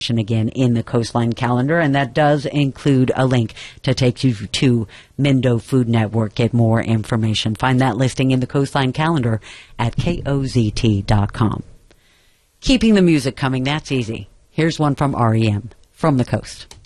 again in the Coastline calendar, and that does include a link to take you to Mindo Food Network. Get more information. Find that listing in the Coastline calendar at KOZT.com. Keeping the music coming, that's easy. Here's one from REM, From the Coast.